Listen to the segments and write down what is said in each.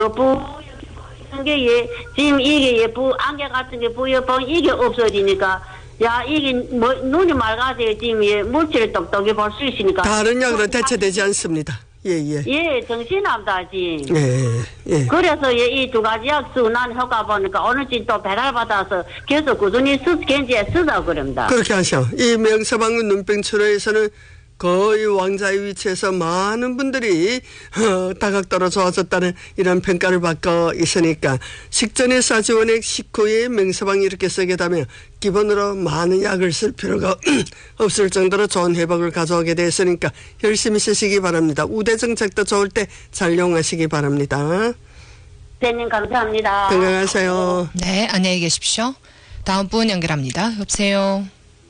게 지금 이게 안개 같은 게 부여본 이게 없어지니까 야 이게 뭐 눈이 맑아서 지금 물질을 똑똑히 볼 수 있으니까 다른 약으로 대체되지 않습니다. 예, 정신없다 지금. 예. 그래서 이 두 가지 약 순환 효과 보니까 오늘 또 배달 받아서 계속 꾸준히 견지에 쓰다 그럽니다. 그렇게 하셔. 이 명사방문 눈병 치료에서는 거의 왕자의 위치에서 많은 분들이 다각도로 좋아졌다는 이런 평가를 받고 있으니까 식전에 사지원액 식후에 명사방이 이렇게 쓰게 되면 기본으로 많은 약을 쓸 필요가 없을 정도로 좋은 회복을 가져오게 됐으니까 열심히 쓰시기 바랍니다. 우대 정책도 좋을 때 잘 이용하시기 바랍니다. 대님 감사합니다. 건강하세요. 네, 안녕히 계십시오. 다음 분 연결합니다. 여보세요.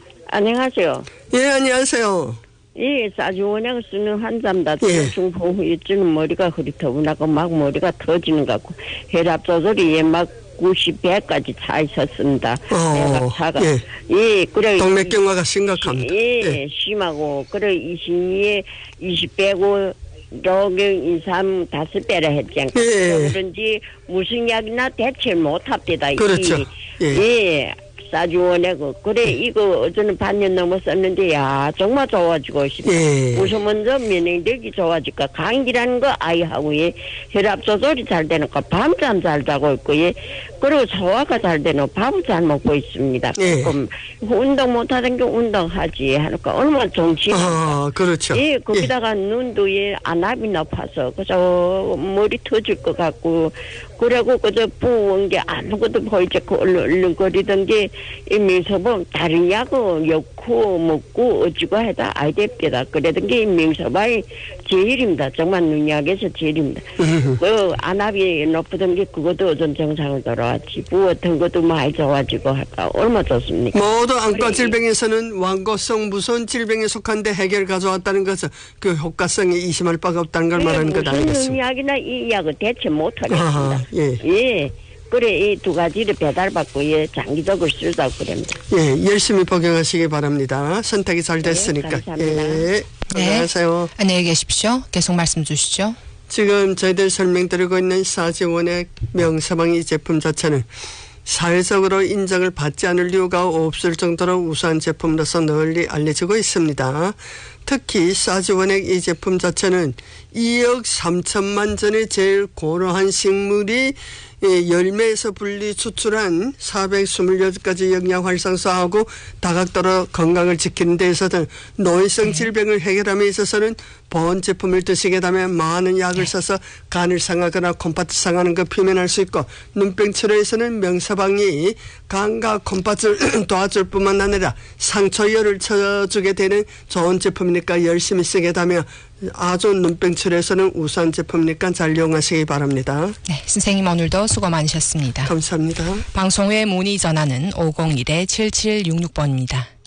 안녕하세요. 예, 안녕하세요. 이 사주원약 쓰는 환자입니다. 예. 중풍후유증은 머리가 흐릿하고 막 머리가 터지는 것 같고 혈압 조절이 막 90, 100까지 차 있었습니다. 차가. 예, 그래. 동맥경화가 심각합니다. 예, 심하고 그래 22에 20 빼고 로경 23, 5배라 했잖아요. 그런지 무슨 약이나 대체를 못합니다. 그렇죠. 예. 사주원하고 그래 이거 어제는 반년 넘었었는데 야 정말 좋아지고 싶다. 우선 먼저 면역력이 좋아질까 감기라는 거 아이하고 혈압 조절이 잘 되는 거 밤잠 잘 자고 있고 그리고 소화가 잘 되는 밥을 잘 먹고 있습니다. 조금 운동 못하던 게 운동하지 하니까 얼마나 정신. 그렇죠. 예, 거기다가 눈도 안압이 높아서 그저 머리 터질 것 같고 그리고 그저 부은 게 아무것도 보이지 않고 얼른거리던 게 민서방 다른 약은 엮고 먹고 어찌고 해다 아이 됩니다. 그러던 게 민서방이 제일입니다. 정말 눈약에서 제일입니다. 그 안압이 높던 게 그것도 좀 정상으로 돌아왔지. 부었던 것도 많이 좋아지고 할까 얼마나 좋습니까? 모두 안과 질병에서는 완고성 무서운 질병에 속한데 해결 가져왔다는 것은 그 효과성이 의심할 바가 없다는 걸 말하는 것 아니겠습니까? 무슨 약이나 이 약은 대체 못하겠습니다. 예. 그래 이 두 가지를 배달받고 장기적으로 쓰자고 그럽니다. 예, 열심히 복용하시기 바랍니다. 선택이 잘 됐으니까. 감사합니다. 예, 안녕하세요. 네, 안녕히 계십시오. 계속 말씀 주시죠. 지금 저희들 설명드리고 있는 사지원액 명사방이 제품 자체는 사회적으로 인정을 받지 않을 이유가 없을 정도로 우수한 제품으로서 널리 알려지고 있습니다. 특히 사지원액 이 제품 자체는 2억 3천만 전의 제일 고로한 식물이 열매에서 분리 추출한 428가지 영양 활성소하고 다각도로 건강을 지키는 데 있어서는 노인성 질병을 해결함에 있어서는 보온 제품을 드시게 되면 많은 약을 써서 간을 상하거나 콩팥을 상하는 거 표면할 수 있고 눈병 치료에서는 명사방이 간과 콩팥을 도와줄 뿐만 아니라 상처열을 쳐주게 되는 좋은 제품이니까 열심히 쓰게 되면 아주 눈병 치료에서는 우수한 제품이니까 잘 이용하시기 바랍니다. 네, 선생님 오늘도 수고 많으셨습니다. 감사합니다. 방송 후에 문의 전화는 501-7766번입니다.